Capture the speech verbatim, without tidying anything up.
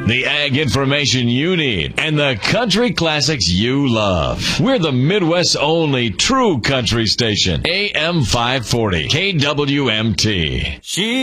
The ag information you need and the country classics you love. We're the Midwest's only true country station. A M five forty, K W M T. She